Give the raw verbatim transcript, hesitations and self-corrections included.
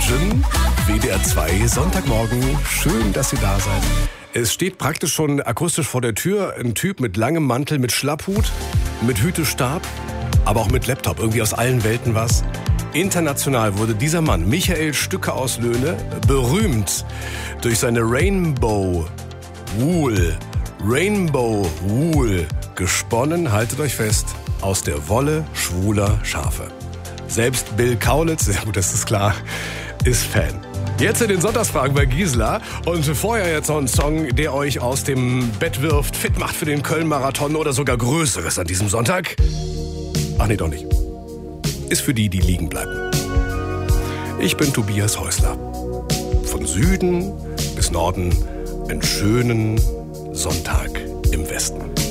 Imagine, W D R zwei, Sonntagmorgen. Schön, dass Sie da seid. Es steht praktisch schon akustisch vor der Tür ein Typ mit langem Mantel, mit Schlapphut, mit Hütestab, aber auch mit Laptop. Irgendwie aus allen Welten was. International wurde dieser Mann, Michael Stücke aus Löhne, berühmt durch seine Rainbow Wool. Rainbow Wool, gesponnen, haltet euch fest, aus der Wolle schwuler Schafe. Selbst Bill Kaulitz, ja gut, das ist klar, ist Fan. Jetzt in den Sonntagsfragen bei Gisela und vorher jetzt noch ein Song, der euch aus dem Bett wirft, fit macht für den Köln-Marathon oder sogar Größeres an diesem Sonntag. Ach nee, doch nicht. Ist für die, die liegen bleiben. Ich bin Tobias Häusler. Von Süden bis Norden einen schönen Sonntag im Westen.